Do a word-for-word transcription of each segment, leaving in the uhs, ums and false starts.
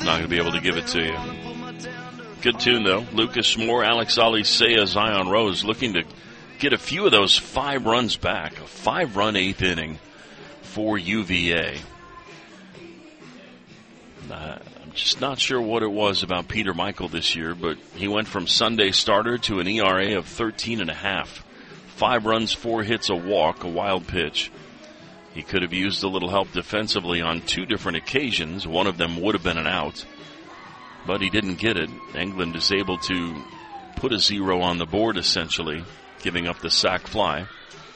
Not going to be able to give it to you. Good tune, though. Lucas Moore, Alex Alicea, Zion Rose looking to get a few of those five runs back. A five-run eighth inning for U V A. Uh, I'm just not sure what it was about Peter Michael this year, but he went from Sunday starter to an E R A of thirteen and a half. Five runs, four hits, a walk, a wild pitch. He could have used a little help defensively on two different occasions. One of them would have been an out, but he didn't get it. England is able to put a zero on the board, essentially, giving up the sac fly.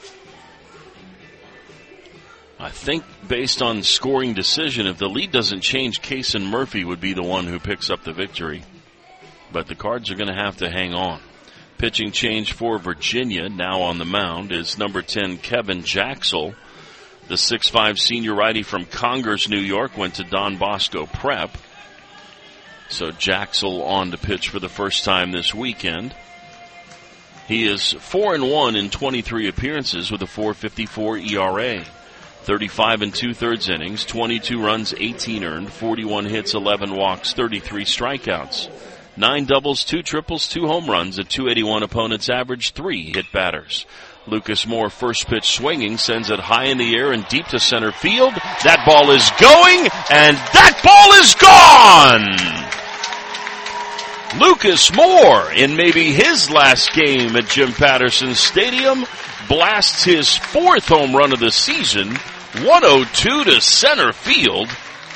I think based on scoring decision, if the lead doesn't change, Kason Murphy would be the one who picks up the victory. But the Cards are going to have to hang on. Pitching change for Virginia, now on the mound, is number ten, Kevin Jaxel. The six five senior righty from Congers, New York, went to Don Bosco Prep. So Jaxel on to pitch for the first time this weekend. He is four and one in twenty-three appearances with a four fifty-four E R A. thirty-five and two-thirds innings, twenty-two runs, eighteen earned, forty-one hits, eleven walks, thirty-three strikeouts. Nine doubles, two triples, two home runs, a two eighty-one opponent's average, three hit batters. Lucas Moore, first pitch swinging, sends it high in the air and deep to center field. That ball is going, and that ball is gone! Lucas Moore, in maybe his last game at Jim Patterson Stadium, blasts his fourth home run of the season, one oh two to center field.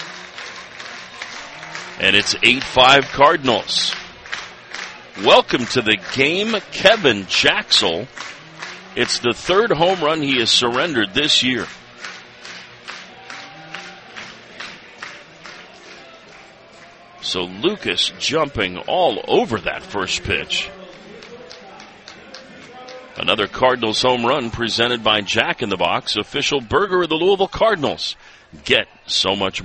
And it's eight five Cardinals. Welcome to the game, Kevin Jaxel. It's the third home run he has surrendered this year. So Lucas jumping all over that first pitch. Another Cardinals home run presented by Jack in the Box, official burger of the Louisville Cardinals. Get so much more.